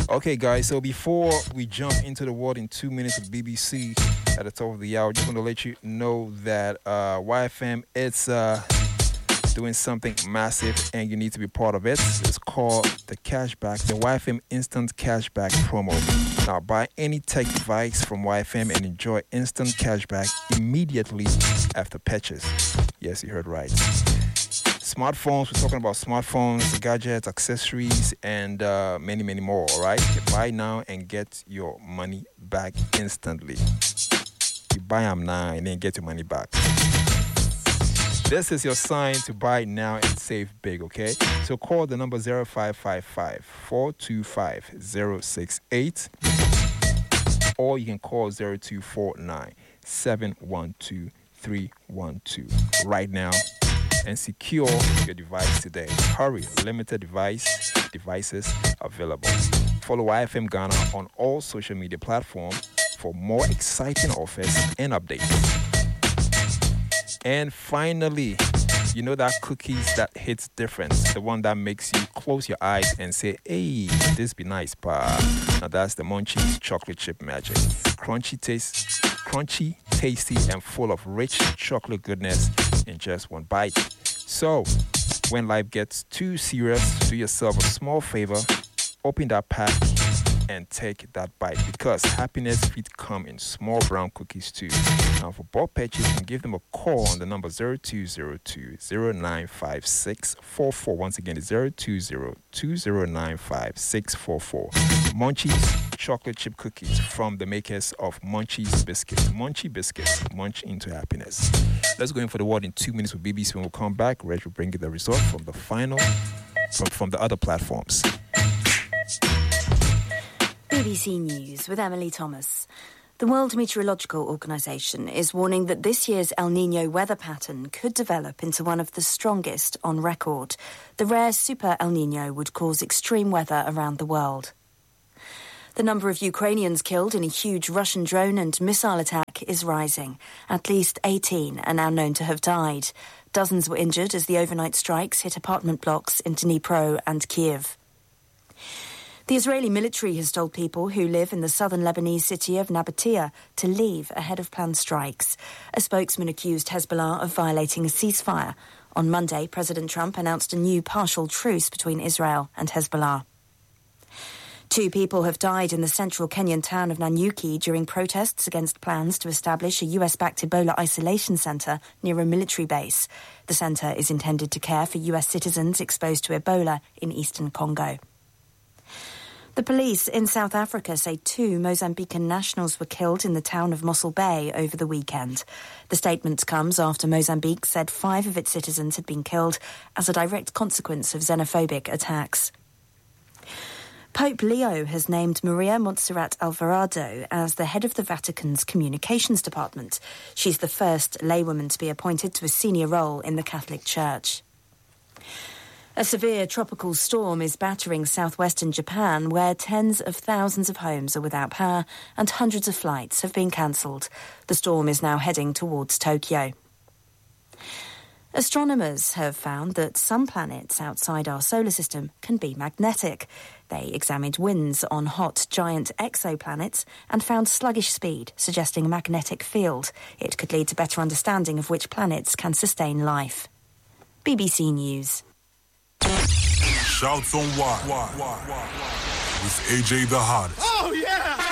Okay, guys, so before we jump into the world in 2 minutes with BBC at the top of the hour, just want to let you know that YFM, it's doing something massive and you need to be part of it. It's called the Cashback, the YFM Instant Cashback promo. Now, buy any tech device from YFM and enjoy instant cashback immediately after purchase. Yes, you heard right. Smartphones, we're talking about smartphones, gadgets, accessories, and many, many more, all right? You buy now and get your money back instantly. You buy them now and then get your money back. This is your sign to buy now and save big, okay? So call the number 0555 425 068 or you can call 0249 712 312 right now and secure your device today. Hurry, limited devices available. Follow YFM Ghana on all social media platforms for more exciting offers and updates. And finally, you know that cookies that hits different, the one that makes you close your eyes and say, hey, this be nice, pa. Now that's the Munchies chocolate chip magic. Crunchy, tasty, and full of rich chocolate goodness in just one bite. So, when life gets too serious, do yourself a small favor, open that pack and take that bite, because happiness fit come in small brown cookies too. Now for bulk purchase, you can give them a call on the number 0202-095644. Once again, it's 0202-095644. Munchies chocolate chip cookies from the makers of Munchies Biscuits. Munchie Biscuits, munch into happiness. Let's go in for the word in 2 minutes with BBC. When we come back, Reg will bring you the result from the final, from the other platforms. BBC News with Emily Thomas. The World Meteorological Organization is warning that this year's El Niño weather pattern could develop into one of the strongest on record. The rare Super El Niño would cause extreme weather around the world. The number of Ukrainians killed in a huge Russian drone and missile attack is rising. At least 18 are now known to have died. Dozens were injured as the overnight strikes hit apartment blocks in Dnipro and Kiev. The Israeli military has told people who live in the southern Lebanese city of Nabatea to leave ahead of planned strikes. A spokesman accused Hezbollah of violating a ceasefire. On Monday, President Trump announced a new partial truce between Israel and Hezbollah. 2 people have died in the central Kenyan town of Nanyuki during protests against plans to establish a US-backed Ebola isolation centre near a military base. The centre is intended to care for US citizens exposed to Ebola in eastern Congo. The police in South Africa say 2 Mozambican nationals were killed in the town of Mossel Bay over the weekend. The statement comes after Mozambique said 5 of its citizens had been killed as a direct consequence of xenophobic attacks. Pope Leo has named Maria Montserrat Alvarado as the head of the Vatican's communications department. She's the first laywoman to be appointed to a senior role in the Catholic Church. A severe tropical storm is battering southwestern Japan, where tens of thousands of homes are without power and hundreds of flights have been cancelled. The storm is now heading towards Tokyo. Astronomers have found that some planets outside our solar system can be magnetic. They examined winds on hot giant exoplanets and found sluggish speed, suggesting a magnetic field. It could lead to better understanding of which planets can sustain life. BBC News. Shouts on what? With AJ the Hottest. Oh, yeah!